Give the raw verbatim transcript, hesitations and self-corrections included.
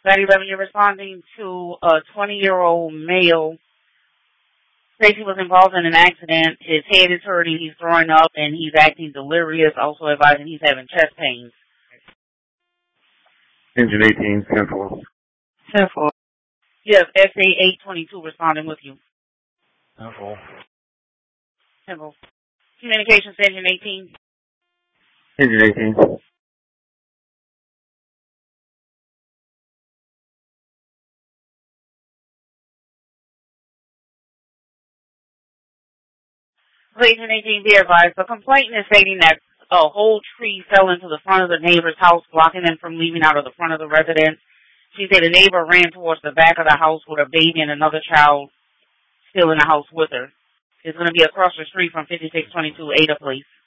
That eleven, you're responding to a twenty-year-old male. Says he was involved in an accident. His head is hurting. He's throwing up, and he's acting delirious. Also advising he's having chest pains. Engine eighteen, ten four. ten four. Yes, S A eight twenty-two responding with you. ten four. ten four. Communications engine eighteen. Engine eighteen. Agent eighteen, be advised. The complainant is stating that a whole tree fell into the front of the neighbor's house, blocking them from leaving out of the front of the residence. She said the neighbor ran towards the back of the house with a baby and another child still in the house with her. It's going to be across the street from fifty-six twenty-two Ada Place.